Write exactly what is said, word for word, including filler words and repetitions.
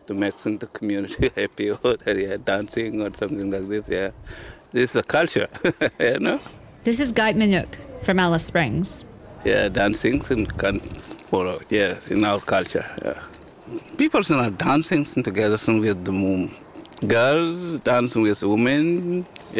to make the community happy or yeah, dancing or something like this. Yeah, this is a culture, you know. This is Guy Minuk from Alice Springs. Yeah, dancing and can follow. Yeah, in our culture. Yeah, people are dancing together with the girls, dancing with women.